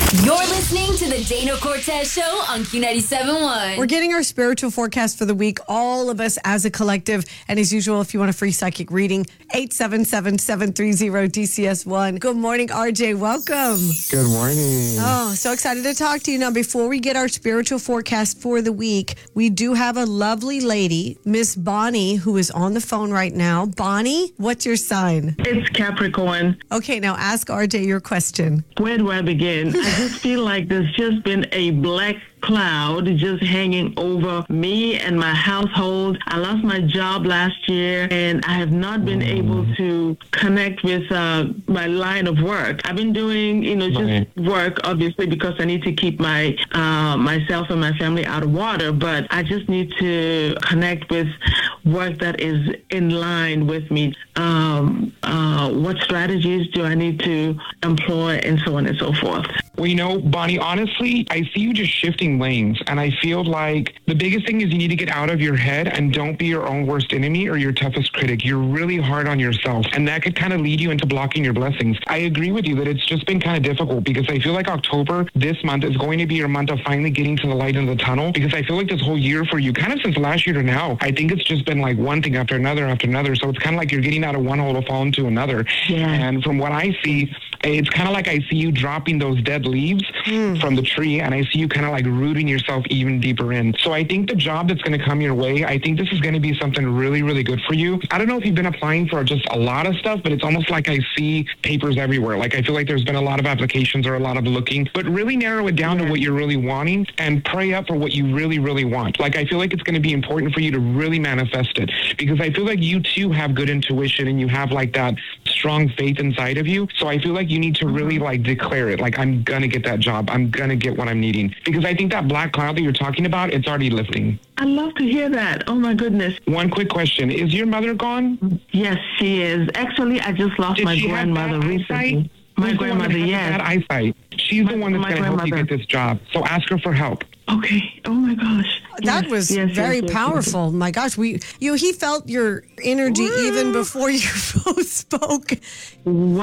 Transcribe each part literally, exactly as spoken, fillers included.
You're listening to the Dano Cortez Show on Q ninety-seven point one. We're getting our spiritual forecast for the week, all of us as a collective. And as usual, if you want a free psychic reading, eight seven seven, seven three zero, D C S one. Good morning, R J. Welcome. Good morning. Oh, so excited to talk to you. Now, before we get our spiritual forecast for the week, we do have a lovely lady, Miss Bonnie, who is on the phone right now. Bonnie, what's your sign? It's Capricorn. Okay, now ask R J your question. Where do I begin? I just feel like there's just been a black cloud just hanging over me and my household. I lost my job last year and I have not been able to connect with uh, my line of work. I've been doing, you know, just Right. work, obviously, because I need to keep my uh, myself and my family out of water, but I just need to connect with work that is in line with me. Um, uh, what strategies do I need to employ and so on and so forth? Well, you know, Bonnie, honestly, I see you just shifting lanes. And I feel like the biggest thing is you need to get out of your head and don't be your own worst enemy or your toughest critic. You're really hard on yourself. And that could kind of lead you into blocking your blessings. I agree with you that it's just been kind of difficult because I feel like October this month is going to be your month of finally getting to the light in the tunnel, because I feel like this whole year for you, kind of since last year to now, I think it's just been like one thing after another after another. So it's kind of like you're getting out of one hole to fall into another. Yeah. And from what I see, it's kind of like I see you dropping those dead leaves mm. from the tree, and I see you kind of like rooting yourself even deeper in. So I think the job that's going to come your way, I think this is going to be something really, really good for you. I don't know if you've been applying for just a lot of stuff, but it's almost like I see papers everywhere. Like I feel like there's been a lot of applications or a lot of looking, but really narrow it down yeah. to what you're really wanting and pray up for what you really, really want. Like I feel like it's going to be important for you to really manifest it, because I feel like you too have good intuition and you have like that strong faith inside of you. So I feel like you need to really like declare it. Like, I'm going to get that job. I'm going to get what I'm needing. Because I think that black cloud that you're talking about, it's already lifting. I love to hear that. Oh my goodness. One quick question. Is your mother gone? Yes, she is. Actually, I just lost Did my she grandmother have bad recently. eyesight? My Who's the one grandmother, that has yes. bad eyesight? She's My- the one that's my going to help you grandmother. get this job. So ask her for help. Okay. Oh my gosh. That Yes, was yes, very yes, yes, powerful. My gosh, we you he felt your energy even before you both spoke. yes.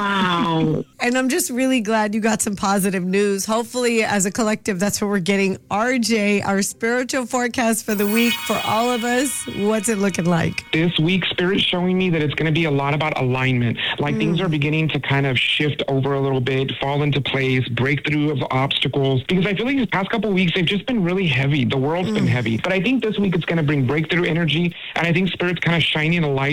Wow. And I'm just really glad you got some positive news. Hopefully, as a collective, that's what we're getting. R J, our spiritual forecast for the week for all of us. What's it looking like? This week, Spirit's showing me that it's going to be a lot about alignment. Like mm. things are beginning to kind of shift over a little bit, fall into place, breakthrough of obstacles. Because I feel like these past couple of weeks, they've just been really heavy. The world's mm. been heavy. But I think this week it's going to bring breakthrough energy. And I think Spirit's kind of shining a light